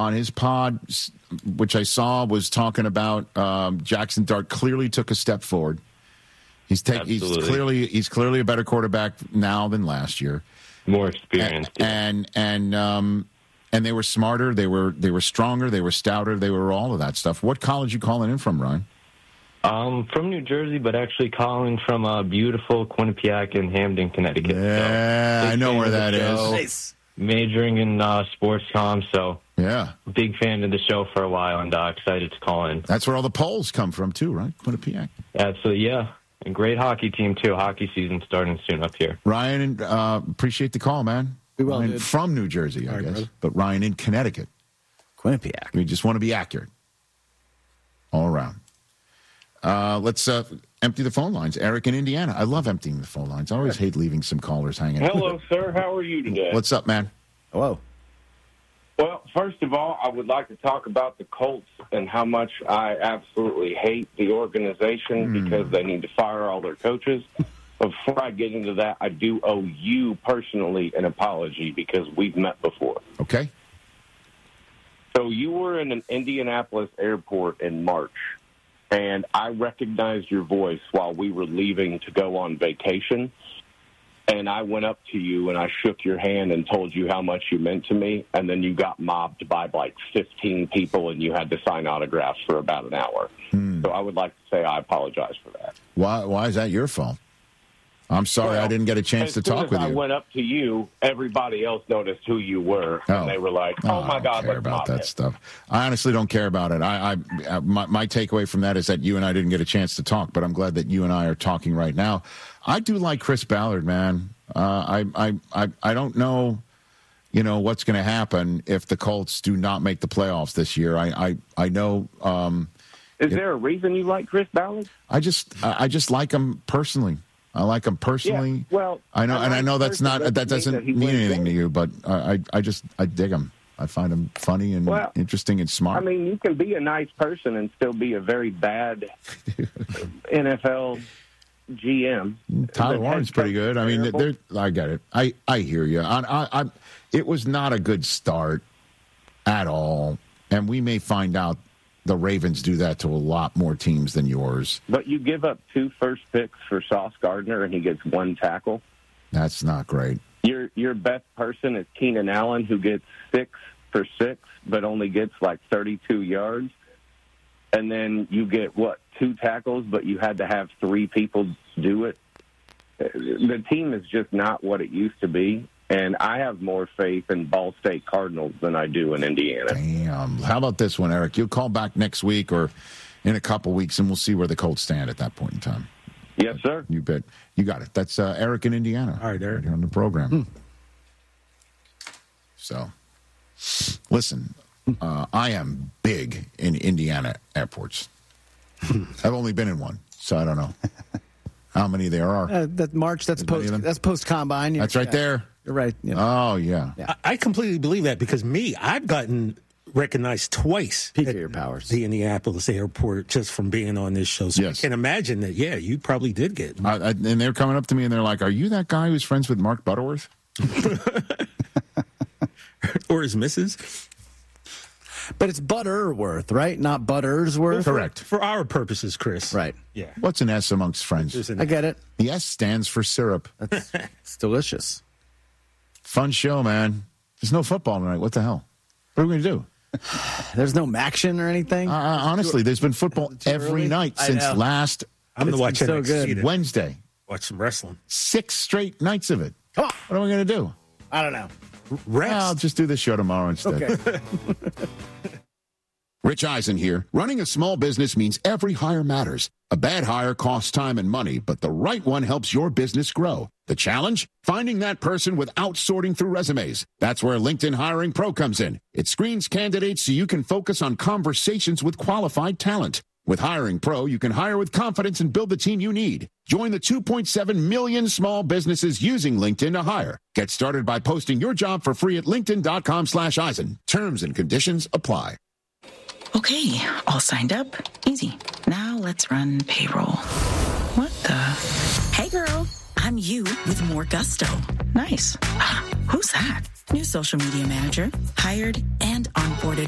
on his pod, which I saw, was talking about Jackson Dart clearly took a step forward. He's clearly a better quarterback now than last year. More experienced. And they were smarter, they were stronger, they were stouter, they were all of that stuff. What college you calling in from, Ryan? From New Jersey, but actually calling from beautiful Quinnipiac in Hamden, Connecticut. Yeah, so, I know where that is. Nice. Majoring in sports comm, so yeah, big fan of the show for a while, and excited to call in. That's where all the polls come from, too, right? Quinnipiac. Absolutely, yeah. And great hockey team, too. Hockey season starting soon up here. Ryan, appreciate the call, man. Ryan from New Jersey, I guess. Brother. But Ryan in Connecticut. Quinnipiac. We just want to be accurate. All around. Let's empty the phone lines. Eric in Indiana. I love emptying the phone lines. I always hate leaving some callers hanging. Hello, sir. How are you today? What's up, man? Hello. Well, first of all, I would like to talk about the Colts and how much I absolutely hate the organization because they need to fire all their coaches. But before I get into that, I do owe you personally an apology because we've met before. Okay. So you were in an Indianapolis airport in March, and I recognized your voice while we were leaving to go on vacation. And I went up to you and I shook your hand and told you how much you meant to me. And then you got mobbed by like 15 people and you had to sign autographs for about an hour. So I would like to say I apologize for that. Why is that your fault? I'm sorry I didn't get a chance to talk with you. I went up to you, everybody else noticed who you were. And they were like, oh my God, I don't care about that stuff. I honestly don't care about it. My takeaway from that is that you and I didn't get a chance to talk, but I'm glad that you and I are talking right now. I do like Chris Ballard, man. I don't know, what's going to happen if the Colts do not make the playoffs this year. I know. Is there a reason you like Chris Ballard? I just like him personally. I like him personally. Yeah, well, I know that doesn't mean anything to you, but I dig him. I find him funny and interesting and smart. I mean, you can be a nice person and still be a very bad NFL GM. Tyler Warren's pretty good. I mean, I get it. I hear you. It was not a good start at all, and we may find out the Ravens do that to a lot more teams than yours. But you give up 2 first picks for Sauce Gardner, and he gets 1 tackle. That's not great. Your best person is Keenan Allen, who gets 6 for 6, but only gets like 32 yards. And then you get, 2 tackles, but you had to have 3 people do it. The team is just not what it used to be. And I have more faith in Ball State Cardinals than I do in Indiana. Damn. How about this one, Eric? You'll call back next week or in a couple weeks, and we'll see where the Colts stand at that point in time. Yes, sir. You bet. You got it. That's Eric in Indiana. All right, Eric. Right on the program. So, listen, I am big in Indiana airports. I've only been in one, so I don't know how many there are. That March, that's post combine. That's right there. You're right. Oh, yeah. I completely believe that because I've gotten recognized twice Peak of your powers. The Indianapolis airport just from being on this show. So yes. I can imagine that, you probably did get. And they're coming up to me and they're like, are you that guy who's friends with Mark Butterworth? Or his missus? But it's Butterworth, right? Not Buttersworth? Correct. For our purposes, Chris. Right. Yeah. What's an S amongst friends? I get it. The S stands for syrup. It's delicious. Fun show, man. There's no football tonight. What the hell? What are we going to do? There's no Maction or anything? Honestly, there's been football every night since last I'm going to watch so good. Wednesday. Watch some wrestling. 6 straight nights of it. Come on. What are we going to do? I don't know. Rest. I'll just do this show tomorrow instead. Okay. Rich Eisen here. Running a small business means every hire matters. A bad hire costs time and money, but the right one helps your business grow. The challenge? Finding that person without sorting through resumes. That's where LinkedIn Hiring Pro comes in. It screens candidates so you can focus on conversations with qualified talent. With Hiring Pro, you can hire with confidence and build the team you need. Join the 2.7 million small businesses using LinkedIn to hire. Get started by posting your job for free at linkedin.com/Eisen. Terms and conditions apply. Okay, all signed up. Easy. Now let's run payroll. What the? Hey, girl. I'm you with more gusto. Nice. Who's that? New social media manager. Hired and onboarded